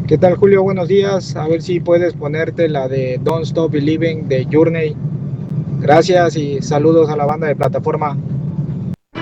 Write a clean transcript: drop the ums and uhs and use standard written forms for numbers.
¿Qué tal, Julio? Buenos días. A ver si puedes ponerte la de Don't Stop Believing de Journey. Gracias y saludos a la banda de plataforma.